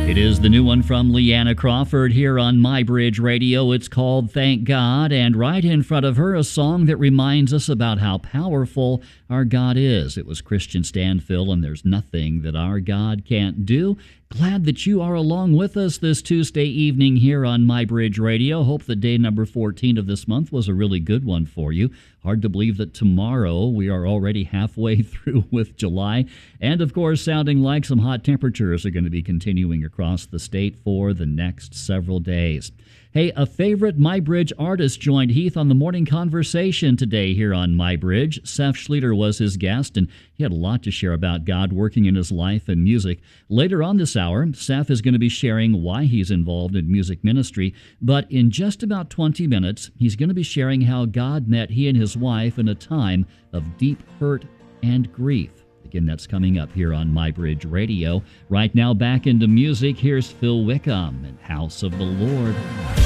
It is the new one from Leanna Crawford here on My Bridge Radio. It's called Thank God, and right in front of her, a song that reminds us about how powerful our God is. It was Christian Stanfill, and There's Nothing That Our God Can't Do. Glad that you are along with us this Tuesday evening here on My Bridge Radio. Hope that day number 14 of this month was a really good one for you. Hard to believe that tomorrow we are already halfway through with July. And, of course, sounding like some hot temperatures are going to be continuing across the state for the next several days. Hey, a favorite My Bridge artist joined Heath on the Morning Conversation today here on My Bridge. Seth Schlueter was his guest, and he had a lot to share about God working in his life and music. Later on this hour, Seth is going to be sharing why he's involved in music ministry, but in just about 20 minutes, he's going to be sharing how God met he and his wife in a time of deep hurt and grief. Again, that's coming up here on My Bridge Radio. Right now, back into music, here's Phil Wickham and House of the Lord.